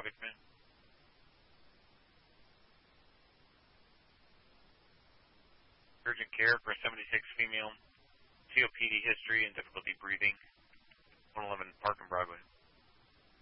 Traffic Man. Urgent care for a 76 female, COPD history and difficulty